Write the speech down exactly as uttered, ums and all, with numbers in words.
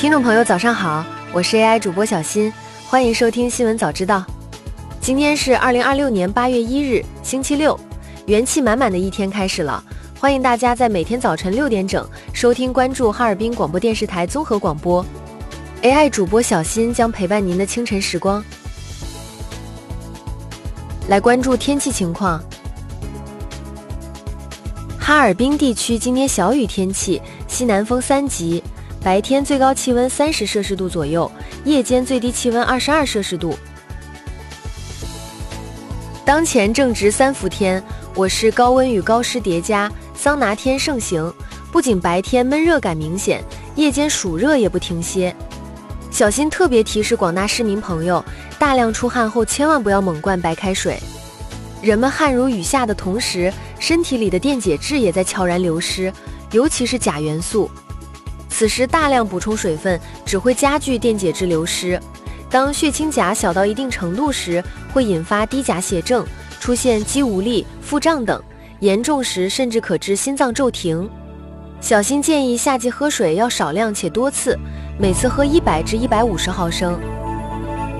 听众朋友早上好，我是 A I 主播小新，欢迎收听新闻早知道。今天是二零二六年八月一日星期六，元气满满的一天开始了，欢迎大家在每天早晨六点整收听关注哈尔滨广播电视台综合广播。 A I 主播小新将陪伴您的清晨时光。来关注天气情况。哈尔滨地区今天小雨天气，西南风三级，白天最高气温三十摄氏度左右，夜间最低气温二十二摄氏度。当前正值三伏天，我市高温与高湿叠加，桑拿天盛行，不仅白天闷热感明显，夜间暑热也不停歇。小新特别提示广大市民朋友，大量出汗后千万不要猛灌白开水。人们汗如雨下的同时，身体里的电解质也在悄然流失，尤其是钾元素。此时大量补充水分只会加剧电解质流失，当血清钾小到一定程度时，会引发低钾血症，出现肌无力、腹胀等，严重时甚至可致心脏骤停。小新建议夏季喝水要少量且多次，每次喝一百至一百五十毫升。